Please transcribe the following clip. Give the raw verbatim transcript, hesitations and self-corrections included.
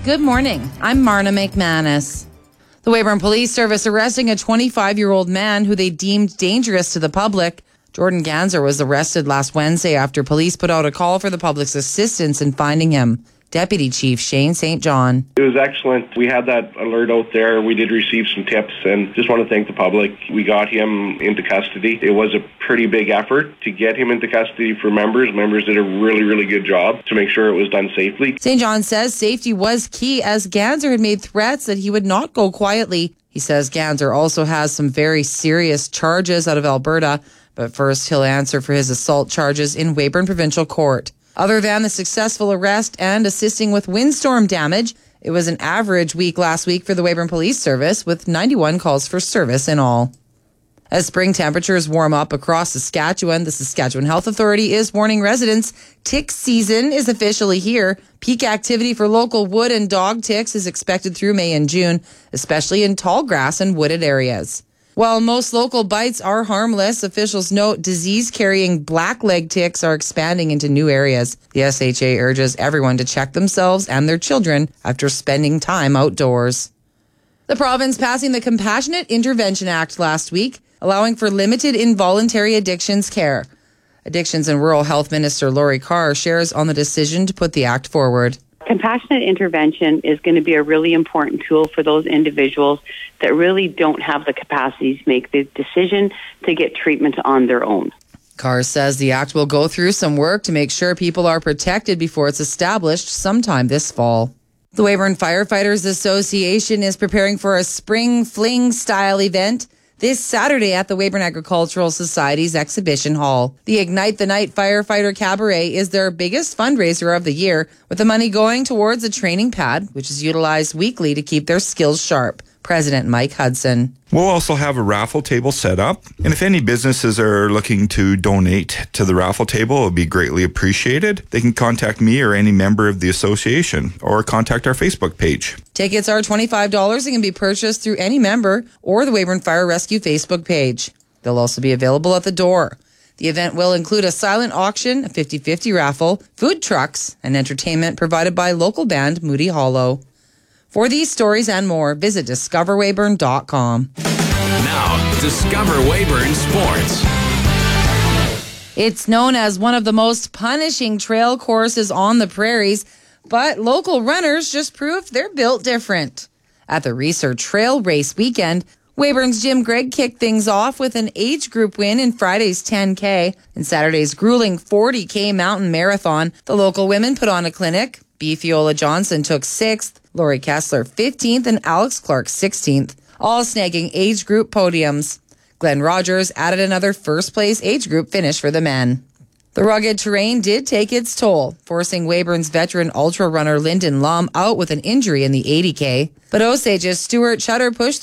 Good morning. I'm Marna McManus. The Weyburn Police Service arresting a twenty-five-year-old man who they deemed dangerous to the public. Jordan Ganser was arrested last Wednesday after police put out a call for the public's assistance in finding him. Deputy Chief Shane Saint John. It was excellent. We had that alert out there. We did receive some tips and just want to thank the public. We got him into custody. It was a pretty big effort to get him into custody for members. Members did a really, really good job to make sure it was done safely. Saint John says safety was key as Ganser had made threats that he would not go quietly. He says Ganser also has some very serious charges out of Alberta, but first he'll answer for his assault charges in Weyburn Provincial Court. Other than the successful arrest and assisting with windstorm damage, it was an average week last week for the Weyburn Police Service with ninety-one calls for service in all. As spring temperatures warm up across Saskatchewan, the Saskatchewan Health Authority is warning residents tick season is officially here. Peak activity for local wood and dog ticks is expected through May and June, especially in tall grass and wooded areas. While most local bites are harmless, officials note disease-carrying blackleg ticks are expanding into new areas. The S H A urges everyone to check themselves and their children after spending time outdoors. The province passing the Compassionate Intervention Act last week, allowing for limited involuntary addictions care. Addictions and Rural Health Minister Laurie Carr shares on the decision to put the act forward. Compassionate intervention is going to be a really important tool for those individuals that really don't have the capacity to make the decision to get treatment on their own. Carr says the act will go through some work to make sure people are protected before it's established sometime this fall. The Weyburn Firefighters Association is preparing for a spring fling-style event this Saturday at the Weyburn Agricultural Society's exhibition hall. The Ignite the Night Firefighter Cabaret is their biggest fundraiser of the year, with the money going towards a training pad, which is utilized weekly to keep their skills sharp. President Mike Hudson. We'll also have a raffle table set up, and if any businesses are looking to donate to the raffle table, it would be greatly appreciated. They can contact me or any member of the association, or contact our Facebook page. Tickets are twenty-five dollars and can be purchased through any member or the Weyburn Fire Rescue Facebook page. They'll also be available at the door. The event will include a silent auction, a fifty-fifty raffle, food trucks, and entertainment provided by local band Moody Hollow. For these stories and more, visit discover weyburn dot com. Now, Discover Weyburn Sports. It's known as one of the most punishing trail courses on the prairies, but local runners just proved they're built different. At the Research Trail Race weekend, Weyburn's Jim Gregg kicked things off with an age group win in Friday's ten K. In Saturday's grueling forty K mountain marathon, the local women put on a clinic. B. Fiola Johnson took sixth, Lori Kessler fifteenth, and Alex Clark sixteenth, all snagging age group podiums. Glenn Rogers added another first-place age group finish for the men. The rugged terrain did take its toll, forcing Weyburn's veteran ultra runner Lyndon Lum out with an injury in the eighty K. But Osage's Stuart Shutter pushed